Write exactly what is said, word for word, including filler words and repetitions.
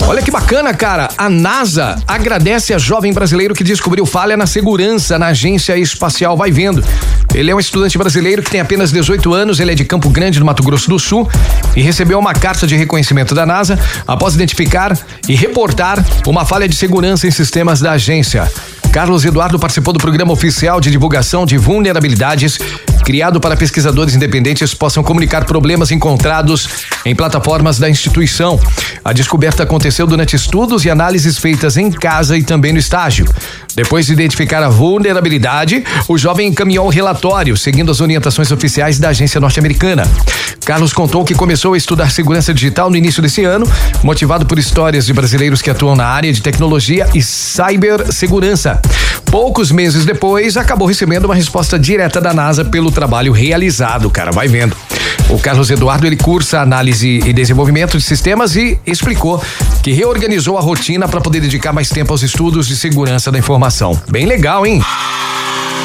Olha que bacana, cara. A NASA agradece a jovem brasileiro que descobriu falha na segurança na Agência Espacial Vai Vendo. Ele é um estudante brasileiro que tem apenas dezoito anos, ele é de Campo Grande, no Mato Grosso do Sul, e recebeu uma carta de reconhecimento da NASA após identificar e reportar uma falha de segurança em sistemas da agência. Carlos Eduardo participou do programa oficial de divulgação de vulnerabilidades, criado para pesquisadores independentes possam comunicar problemas encontrados em plataformas da instituição. A descoberta aconteceu durante estudos e análises feitas em casa e também no estágio. Depois de identificar a vulnerabilidade, o jovem encaminhou o relatório, seguindo as orientações oficiais da agência norte-americana. Carlos contou que começou a estudar segurança digital no início desse ano, motivado por histórias de brasileiros que atuam na área de tecnologia e cibersegurança. Poucos meses depois, acabou recebendo uma resposta direta da NASA pelo trabalho realizado, cara, vai vendo. O Carlos Eduardo, ele cursa análise e desenvolvimento de sistemas e explicou que reorganizou a rotina para poder dedicar mais tempo aos estudos de segurança da informação. Bem legal, hein?